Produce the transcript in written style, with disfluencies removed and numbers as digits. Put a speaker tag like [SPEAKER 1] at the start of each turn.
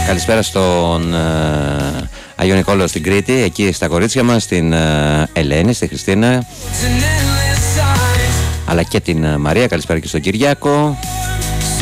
[SPEAKER 1] Καλησπέρα στον Άγιο Νικόλαο στην Κρήτη, εκεί στα κορίτσια μας, την Ελένη, στη Χριστίνα, αλλά και την Μαρία. Καλησπέρα και στον Κυριάκο.